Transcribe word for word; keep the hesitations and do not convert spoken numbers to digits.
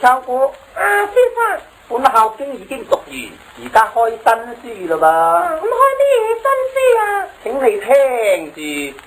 秋姑， 啊，先生， 本校經已經讀完，而家開新書嘞噃。 啊，咁開啲嘢新書啊？ 請你聽住。